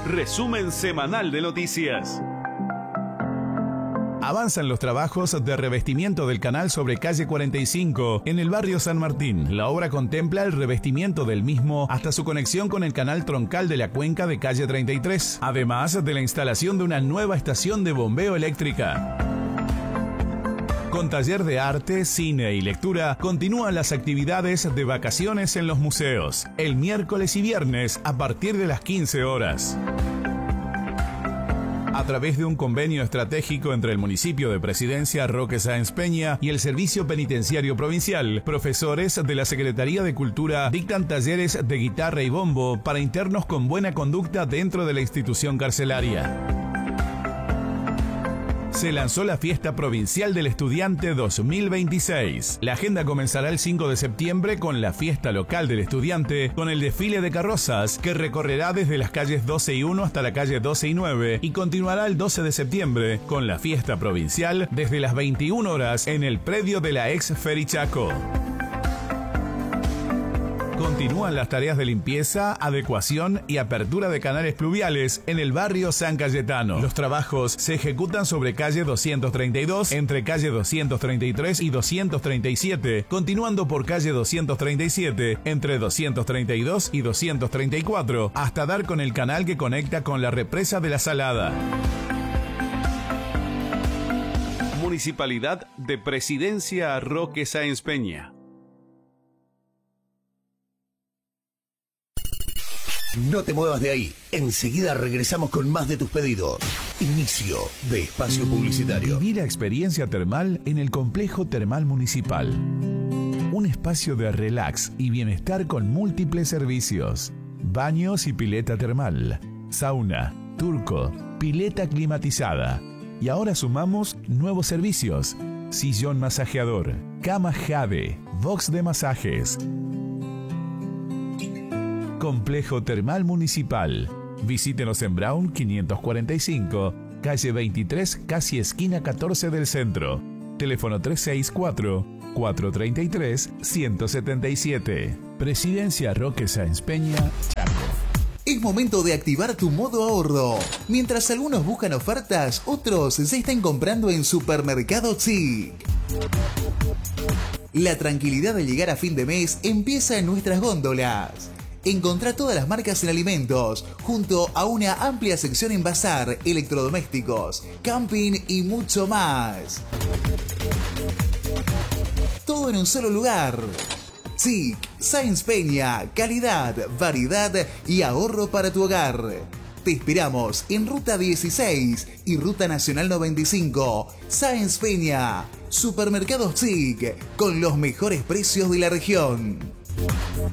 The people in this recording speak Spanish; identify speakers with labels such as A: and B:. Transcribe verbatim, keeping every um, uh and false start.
A: Resumen semanal de noticias.
B: Avanzan los trabajos de revestimiento del canal sobre calle cuarenta y cinco en el barrio San Martín. La obra contempla el revestimiento del mismo hasta su conexión con el canal troncal de la cuenca de calle treinta y tres, además de la instalación de una nueva estación de bombeo eléctrica. Con taller de arte, cine y lectura, continúan las actividades de vacaciones en los museos, el miércoles y viernes a partir de las quince horas. A través de un convenio estratégico entre el municipio de Presidencia Roque Sáenz Peña y el Servicio Penitenciario Provincial, profesores de la Secretaría de Cultura dictan talleres de guitarra y bombo para internos con buena conducta dentro de la institución carcelaria. Se lanzó la Fiesta Provincial del Estudiante dos mil veintiséis. La agenda comenzará el cinco de septiembre con la Fiesta Local del Estudiante, con el desfile de carrozas que recorrerá desde las calles doce y uno hasta la calle doce y nueve y continuará el doce de septiembre con la Fiesta Provincial desde las veintiuna horas en el predio de la ex Ferichaco. Continúan las tareas de limpieza, adecuación y apertura de canales pluviales en el barrio San Cayetano. Los trabajos se ejecutan sobre calle doscientos treinta y dos, entre calle doscientos treinta y tres y doscientos treinta y siete, continuando por calle doscientos treinta y siete, entre doscientos treinta y dos y doscientos treinta y cuatro, hasta dar con el canal que conecta con la represa de la Salada.
A: Municipalidad de Presidencia Roque Sáenz Peña.
C: No te muevas de ahí. Enseguida regresamos con más de tus pedidos. Inicio de espacio publicitario.
B: Viví la experiencia termal en el Complejo Termal Municipal. Un espacio de relax y bienestar con múltiples servicios. Baños y pileta termal. Sauna, turco, pileta climatizada. Y ahora sumamos nuevos servicios. Sillón masajeador, cama Jade, box de masajes. Complejo Termal Municipal. Visítenos en Brown quinientos cuarenta y cinco, calle veintitrés, casi esquina catorce del centro. Teléfono tres seis cuatro, cuatro tres tres, uno siete siete. Presidencia Roque Sáenz Peña, Chaco.
D: Es momento de activar tu modo ahorro. Mientras algunos buscan ofertas, otros se están comprando en Supermercado Chic. La tranquilidad de llegar a fin de mes empieza en nuestras góndolas. Encontrá todas las marcas en alimentos, junto a una amplia sección en bazar, electrodomésticos, camping y mucho más. Todo en un solo lugar. Chic, Sáenz Peña, calidad, variedad y ahorro para tu hogar. Te esperamos en Ruta dieciséis y Ruta Nacional noventa y cinco. Sáenz Peña, Supermercados Chic, con los mejores precios de la región.